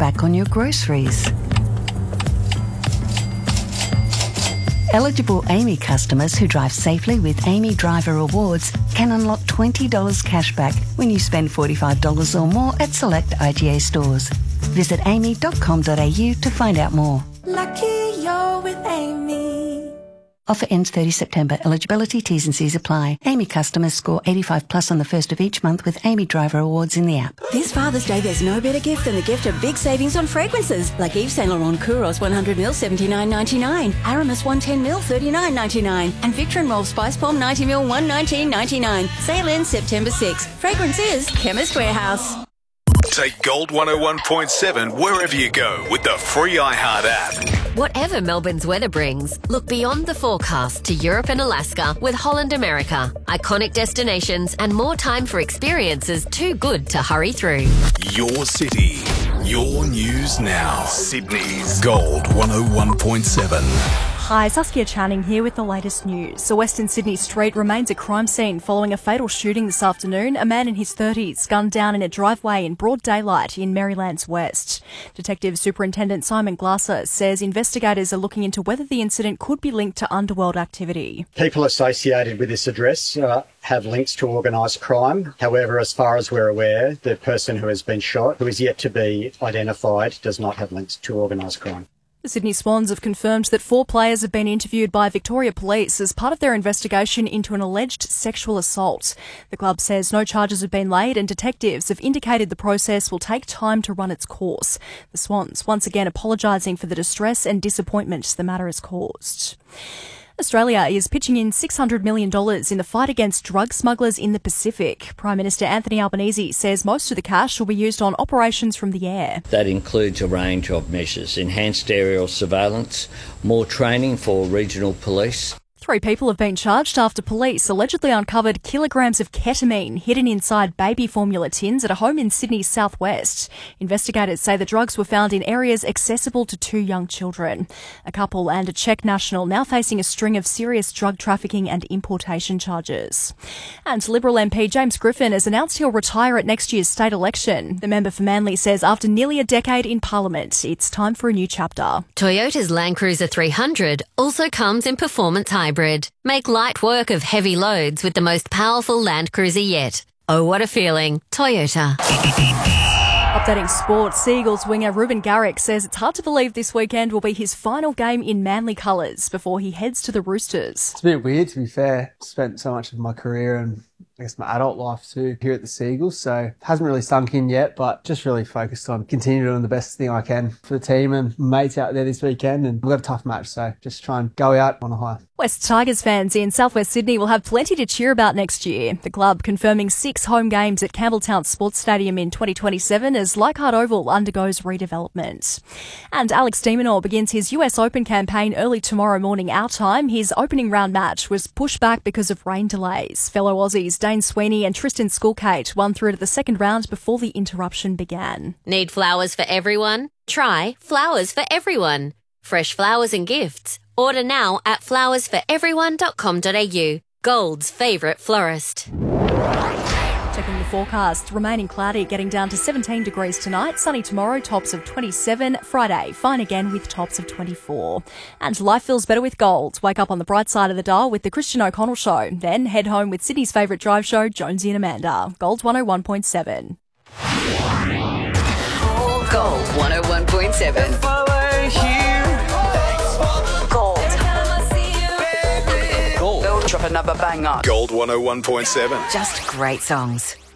back on your groceries. Eligible Amy customers who drive safely with Amy Driver Rewards can unlock $20 cash back when you spend $45 or more at select IGA stores. Visit amy.com.au to find out more. Lucky you're with Amy. Offer ends 30 September. Eligibility, T's and C's apply. Amy customers score 85 plus on the first of each month with Amy Driver Awards in the app. This Father's Day, there's no better gift than the gift of big savings on fragrances. Like Yves Saint Laurent Kouros 100ml, $79.99. Aramis 110ml, $39.99. And Victor and Rolf Spice Bomb 90ml, $119.99. Sale ends September 6th. Fragrance is Chemist Warehouse. Take Gold 101.7 wherever you go with the free iHeart app. Whatever Melbourne's weather brings, look beyond the forecast to Europe and Alaska with Holland America. Iconic destinations and more time for experiences too good to hurry through. Your city, your news now. Sydney's Gold 101.7. Hi, Saskia Channing here with the latest news. A Western Sydney street remains a crime scene following a fatal shooting this afternoon. A man in his 30s gunned down in a driveway in broad daylight in Maryland's West. Detective Superintendent Simon Glasser says investigators are looking into whether the incident could be linked to underworld activity. People associated with this address have links to organised crime. However, as far as we're aware, the person who has been shot, who is yet to be identified, does not have links to organised crime. The Sydney Swans have confirmed that 4 players have been interviewed by Victoria Police as part of their investigation into an alleged sexual assault. The club says no charges have been laid and detectives have indicated the process will take time to run its course. The Swans once again apologising for the distress and disappointment the matter has caused. Australia is pitching in $600 million in the fight against drug smugglers in the Pacific. Prime Minister Anthony Albanese says most of the cash will be used on operations from the air. That includes a range of measures: enhanced aerial surveillance, more training for regional police. 3 people have been charged after police allegedly uncovered kilograms of ketamine hidden inside baby formula tins at a home in Sydney's southwest. Investigators say the drugs were found in areas accessible to 2 young children. A couple and a Czech national now facing a string of serious drug trafficking and importation charges. And Liberal MP James Griffin has announced he'll retire at next year's state election. The member for Manly says after nearly a decade in Parliament, it's time for a new chapter. Toyota's Land Cruiser 300 also comes in performance hybrid. Make light work of heavy loads with the most powerful Land Cruiser yet. Oh, what a feeling. Toyota. Updating sport, Sea-Eagles winger Ruben Garrick says it's hard to believe this weekend will be his final game in Manly colours before he heads to the Roosters. It's a bit weird, to be fair. Spent so much of my career and I guess my adult life too here at the Sea-Eagles, so it hasn't really sunk in yet, but just really focused on continuing doing the best thing I can for the team and mates out there this weekend, and we've got a tough match, so just try and go out on a high. West Tigers fans in southwest Sydney will have plenty to cheer about next year. The club confirming 6 home games at Campbelltown Sports Stadium in 2027 as Leichhardt Oval undergoes redevelopment. And Alex de Minaur begins his US Open campaign early tomorrow morning our time. His opening round match was pushed back because of rain delays. Fellow Aussies Dane Sweeney and Tristan Skulkate won through to the second round before the interruption began. Need flowers for everyone? Try Flowers for Everyone. Fresh flowers and gifts. Order now at flowersforeveryone.com.au. Gold's favourite florist. Checking the forecast, remaining cloudy, getting down to 17 degrees tonight. Sunny tomorrow, tops of 27. Friday, fine again with tops of 24. And life feels better with gold. Wake up on the bright side of the dial with the Christian O'Connell Show. Then head home with Sydney's favourite drive show, Jonesy and Amanda. Gold 101.7. Gold 101.7. Drop another banger. Gold 101.7. Just great songs.